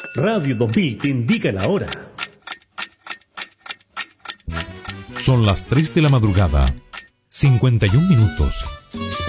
Radio 2000 te indica la hora. Son las 3 de la madrugada, 51 minutos.